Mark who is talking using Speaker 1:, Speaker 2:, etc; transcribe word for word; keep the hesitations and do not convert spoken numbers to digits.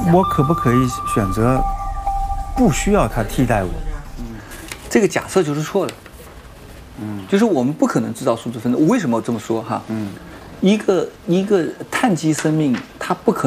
Speaker 1: 我可不可以选择不需要它替代我？
Speaker 2: 这个假设就是错的。嗯，就是我们不可能制造数字分子。我为什么这么说哈？嗯，一个一个碳基生命，它不可能。